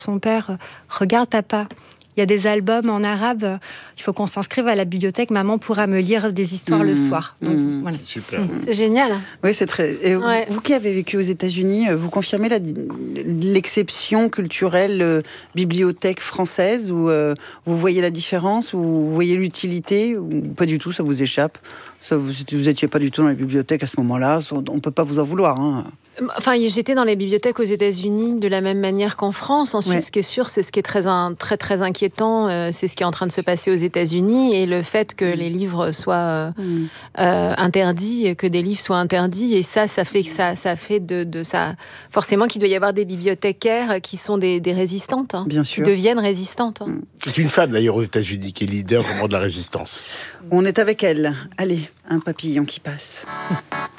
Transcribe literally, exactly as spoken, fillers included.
son père, regarde papa, il y a des albums en arabe, il faut qu'on s'inscrive à la bibliothèque, maman pourra me lire des histoires mmh, le soir. Donc, mmh, voilà. Super. Mmh. C'est génial. Oui, c'est très. Et ouais. Vous qui avez vécu aux États-Unis, vous confirmez la... l'exception culturelle euh, bibliothèque française, ou euh, vous voyez la différence, ou vous voyez l'utilité, ou pas du tout, ça vous échappe? Ça, vous n'étiez pas du tout dans les bibliothèques à ce moment-là, on ne peut pas vous en vouloir. Hein. Enfin, j'étais dans les bibliothèques aux États-Unis de la même manière qu'en France. Ensuite, ouais. ce qui est sûr, c'est ce qui est très, très, très inquiétant, euh, c'est ce qui est en train de se passer aux États-Unis et le fait que mmh. les livres soient euh, mmh. euh, interdits, que des livres soient interdits. Et ça, ça fait que ça, ça fait de, de ça. Forcément, qu'il doit y avoir des bibliothécaires qui sont des, des résistantes, hein, Bien sûr. qui deviennent résistantes. Hein. Mmh. C'est une femme d'ailleurs aux États-Unis qui est leader vraiment de la résistance. On est avec elle. Allez, un papillon qui passe.